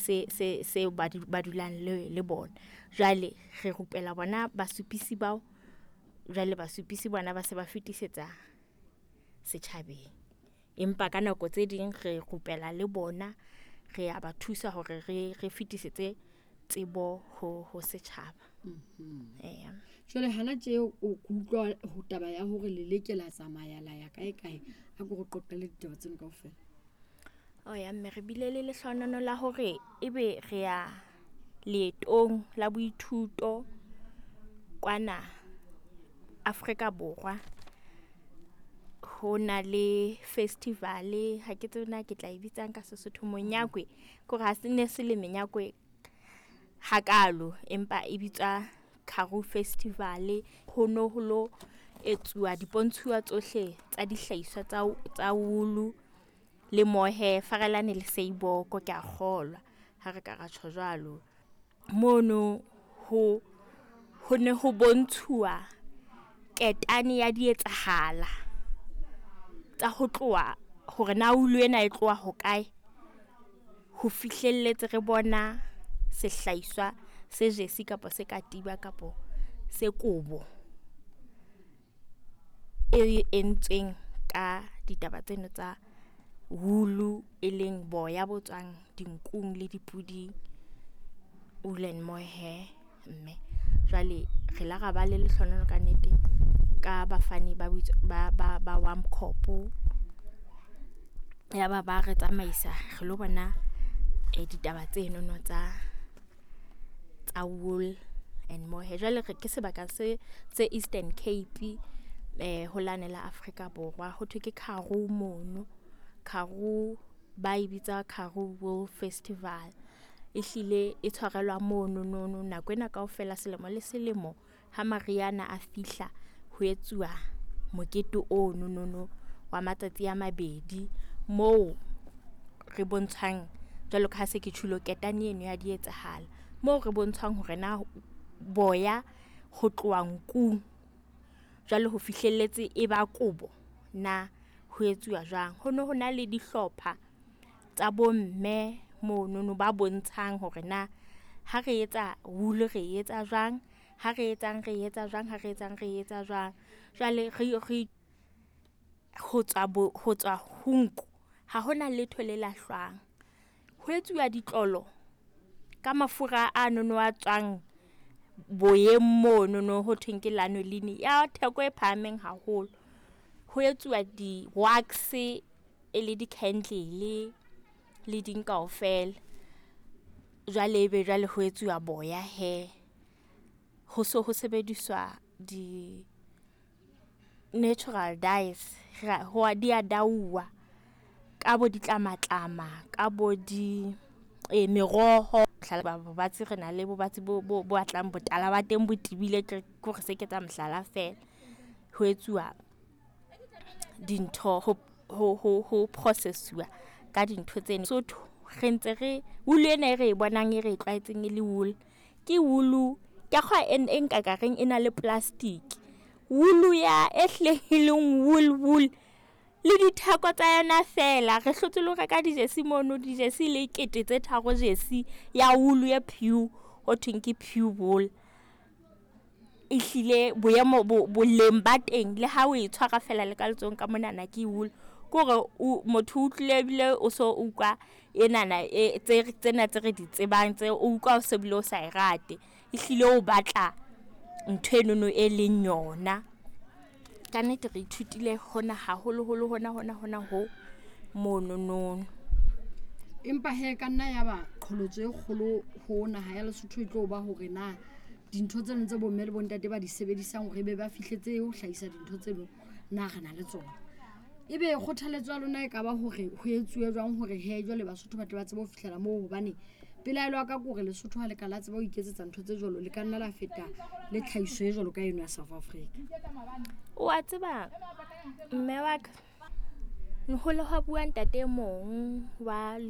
se ba dulang le bona. Jwale re rupela bona basupisi bao, jwale basupisi bona ba se ba fetisetsa setjhabeng. Empa ka nako tse ding re rupela le bona, re a ba thusa hore re fetisetse tsebo ho setjhaba. Jwale hana tje o utlwa ho taba ya hore le lekela tsamaya la ya kae a go qoqele ditaba tseno kaofela. Mme re bile le lehlohonolo la hore ebe re ya leetong la boithuto kwana Afrika Borwa. Ho na le festival, ha ke tsena ke tla e bitsang ka Sesotho monyakwe, kore ha se ne se le menyakwe hakalo, empa e bitswa Karoo Festival. Ho no ho lo etsuwa dipontshuwa tsohle tsa dihlahiswa tsa wulu le mohe, farelane le seiboko, ke a kgolwa ha re ka ra tjho jwalo. Mono ho ne ho bontshuwa ketane ya dietsahala tsa ho tloha hore na wulu ena e tloha ho kae, ho fihlelletse re bona sehlahiswa se jesi kapa se katiba kapa se kobo e entsweng ka ditaba tseno tsa wulu, e leng boya bo tswang dinkung le dipuding, wool and mohair. Mme jwale re la ra ba le lehlohonolo ka nnete ka bafani ba Wamkhop, ya ba re tsamaisa re lo bona ditaba tseno tsa wool and mohair. Jwale ke sebaka se Eastern Cape, ho lanela Afrika Borwa. Ho thwe ke Karoo mono. Karoo ba e bitsa Karoo Wool Festival. Ehlile e tshwarelwa mono nako ena kaofela, selemo le selemo ha mariana a fihla, ho etsuwa mokete ono wa matsatsi a mabedi, moo re bontshang jwalo ka ha se ke tshilo ketane eno ya dietsahala, moo re bontshang hore na boya ho tloha nkung jwale ho fihlelletse e ba kobo na ho etsuwa jwang. Ho na le dihlopha tsa bomme mono ba bontshang hore na ha re etsa wool re etsa jwang, ha re etsang re etsa jwang, ha re etsang re etsa jwang. Jwale re ho tswa ho nku ha hona letho le lahlwang. Ho etsuwa ditlolo ka mafura a tswang boyeng mono ho thweng ke lanolin, ya theko e phahameng haholo. Ho etsuwa di-wax e le di-candle le ding kaofela. Jwale ho etsuwa boya ho sebediswa di-natural dyes, di a dauwa ka bo ditlamatlama, ka bo meroho. Batsi re na le bobatsi bo atlang botala ba teng bo tibile, ke hore se ke tsa mohlala fela. Ho etsuwa dintho ho process-uwa ka dintho tsena. Sotho re ntse wool ena e re e bonang e re e tlwaetseng e le wool, ke wool ka kgwa e nka ka reng e na le plastic. Wool ya e hlehileng wool le ditheko tsa yona fela. Re hlotse le ho reka dijesi mono, dijesi le 3,000 jesi ya wool ya pure, ho thweng ke pure wool. Ehlile boemo boleng ba teng le ha o e tshwara fela le ka letsong ka monana ke wool, kore motho o tlile bile o so utlwa enana tsena tse re di tsebang tse o utlwa o se bile o sa e rate, ehlile o batla ntho enono e leng yona. Ka nnete re ithutile hona haholoholo hona ho mono. Empa ka nna ya ba qholotso e kgolo ho naha ya Lesotho e tlo ba hore na dintho tseno tse bomme le bontate ba di sebedisang hore be ba fihletse ho hlahisa dintho tseno na re na le tsona. Ebe kgothaletso ya lona e ka ba hore ho etsuwe jwang hore jwale Basotho ba tle ba tsebe ho fihlela moo, hobane pelaelo ya ka kore Lesotho ha le ka la tseba ho iketsetsa ntho tse jwalo, le ka nna la feta le tlhahiso e jwalo ka eno ya South Africa. Wa tseba mme wa ka ho le ho bua ntate mong wa